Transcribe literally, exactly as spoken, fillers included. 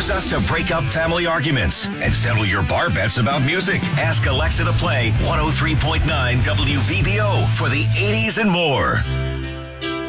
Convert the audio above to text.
empowers us to break up family arguments and settle your bar bets about music. Ask Alexa to play one oh three point nine W V B O for the eighties and more.